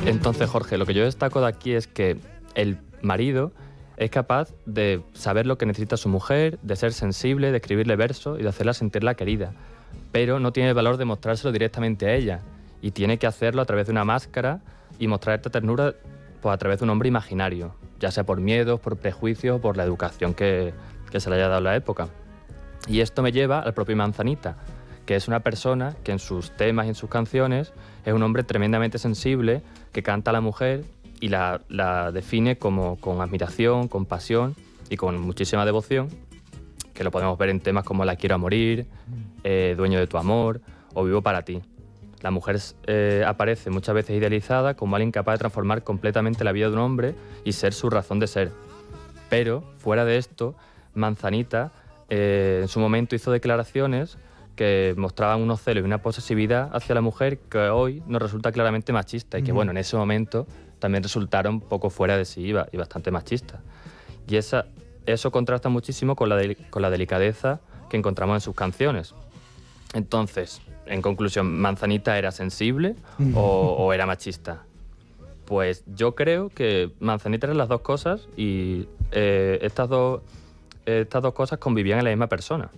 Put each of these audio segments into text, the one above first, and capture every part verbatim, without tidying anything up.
Entonces, Jorge, lo que yo destaco de aquí es que el marido es capaz de saber lo que necesita su mujer, de ser sensible, de escribirle versos y de hacerla sentirla querida, pero no tiene el valor de mostrárselo directamente a ella y tiene que hacerlo a través de una máscara y mostrar esta ternura pues, a través de un hombre imaginario, ya sea por miedos, por prejuicios o por la educación que, que se le haya dado en la época. Y esto me lleva al propio Manzanita, que es una persona que en sus temas y en sus canciones es un hombre tremendamente sensible que canta a la mujer y la, la define como con admiración, con pasión y con muchísima devoción, que lo podemos ver en temas como La quiero a morir, eh, Dueño de tu amor o Vivo para ti. La mujer eh, aparece muchas veces idealizada como alguien capaz de transformar completamente la vida de un hombre y ser su razón de ser. Pero, fuera de esto, Manzanita eh, en su momento hizo declaraciones que mostraban unos celos y una posesividad hacia la mujer que hoy nos resulta claramente machista y que, bueno, en ese momento también resultaron poco fuera de sí y bastante machistas. Y esa, eso contrasta muchísimo con la, de, con la delicadeza que encontramos en sus canciones. Entonces, en conclusión, ¿Manzanita era sensible o, o era machista? Pues yo creo que Manzanita eran las dos cosas y eh, estas, dos, eh, estas dos cosas convivían en la misma persona.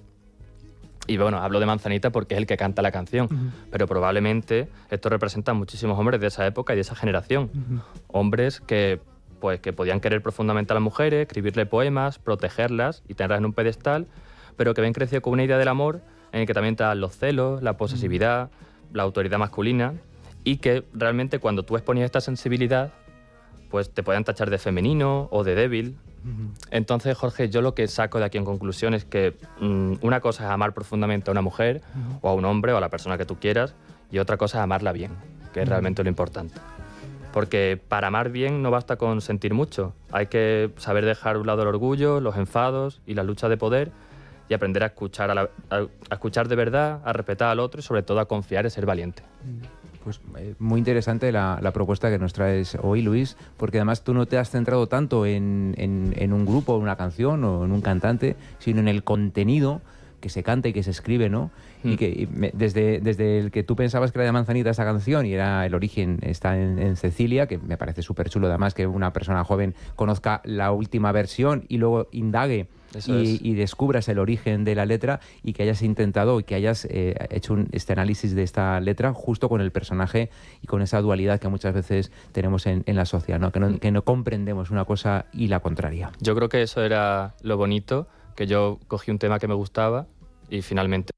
Y bueno, hablo de Manzanita porque es el que canta la canción, uh-huh. pero probablemente esto representa a muchísimos hombres de esa época y de esa generación. Uh-huh. Hombres que, pues, que podían querer profundamente a las mujeres, escribirle poemas, protegerlas y tenerlas en un pedestal, pero que habían crecido con una idea del amor en el que también estaban los celos, la posesividad, uh-huh. la autoridad masculina, y que realmente cuando tú exponías esta sensibilidad, pues te podían tachar de femenino o de débil. Uh-huh. Entonces, Jorge, yo lo que saco de aquí en conclusión es que mmm, una cosa es amar profundamente a una mujer uh-huh. o a un hombre o a la persona que tú quieras, y otra cosa es amarla bien, que es uh-huh. realmente lo importante. Porque para amar bien no basta con sentir mucho, hay que saber dejar a un lado el orgullo, los enfados y la lucha de poder y aprender a escuchar, a, la, a, a escuchar de verdad, a respetar al otro y sobre todo a confiar y ser valiente. Pues eh, muy interesante la, la propuesta que nos traes hoy, Luis, porque además tú no te has centrado tanto en, en, en un grupo, en una canción o en un cantante, sino en el contenido que se canta y que se escribe, ¿no? Mm. Y que y me, desde, desde el que tú pensabas que era de Manzanita esta canción y era el origen, está en, en Cecilia, que me parece súper chulo además que una persona joven conozca la última versión y luego indague y, y descubras el origen de la letra y que hayas intentado y que hayas eh, hecho un, este análisis de esta letra justo con el personaje y con esa dualidad que muchas veces tenemos en, en la sociedad, ¿no? Que, no, que no comprendemos una cosa y la contraria. Yo creo que eso era lo bonito, que yo cogí un tema que me gustaba y finalmente...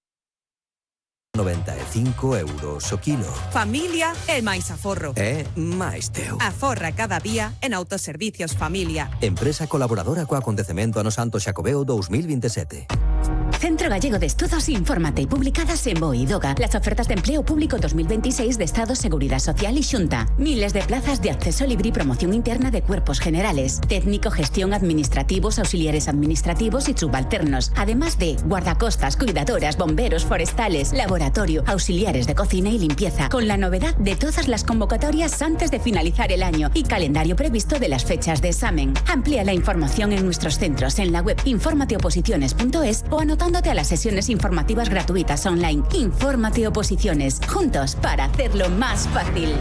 noventa e cinco euros o kilo. Familia é máis aforro. É máis teu. Aforra cada día en Autoservicios Familia. Empresa colaboradora co acontecemento ano Santo Xacobeo dos mil veintisiete. Centro Gallego de Estudos, infórmate, publicadas en BOE y DOGA. Las ofertas de empleo público dos mil veintiséis de Estado, Seguridad Social y Xunta. Miles de plazas de acceso libre y promoción interna de cuerpos generales. Técnico, gestión, administrativos, auxiliares administrativos y subalternos. Además de guardacostas, cuidadoras, bomberos, forestales, laboratorio, auxiliares de cocina y limpieza. Con la novedad de todas las convocatorias antes de finalizar el año y calendario previsto de las fechas de examen. Amplía la información en nuestros centros en la web infórmate oposiciones punto es o anotándote a las sesiones informativas gratuitas online. Infórmate Oposiciones, juntos para hacerlo más fácil.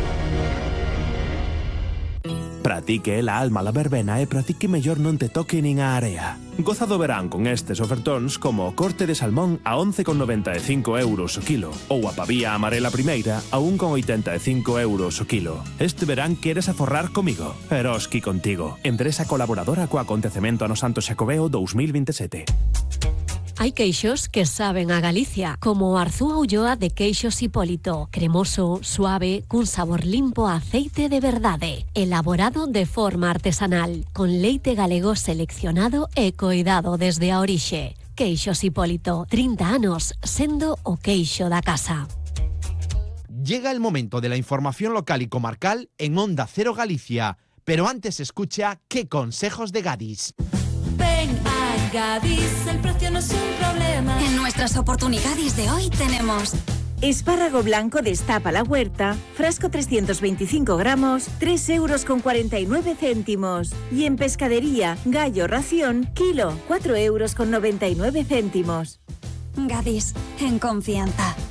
Pratique la alma la verbena e pratique mellor non te toque nin a area. Goza do verán con estes ofertóns como o corte de salmón a once con noventa e cinco euros o kilo ou a pavía amarela primeira a un con oitenta e cinco euros o kilo. Este verán queres aforrar comigo? Eroski contigo. Empresa colaboradora co acontecemento ano Santo Xacobeo dos mil veintisiete. Hai queixos que saben a Galicia, como o Arzúa Ulloa de Queixos Hipólito. Cremoso, suave, cun sabor limpo a aceite de verdade. Elaborado de forma artesanal, con leite galego seleccionado e coidado desde a orixe. Queixos Hipólito, trinta anos sendo o queixo da casa. Llega el momento de la información local y comarcal en Onda Cero Galicia. Pero antes escucha ¿Qué consejos de Gadis? Ven a Gadis, el precio no es un problema. En nuestras oportunidades de hoy tenemos espárrago blanco destapa la huerta, frasco trescientos veinticinco gramos, tres euros con cuarenta y nueve céntimos. Y en pescadería, gallo ración, kilo, cuatro euros con noventa y nueve céntimos. Gadis, en confianza.